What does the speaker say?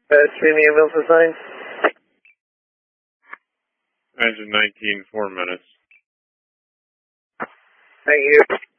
Stream me ambulance assigned. Engine 19, 4 minutes. Thank you.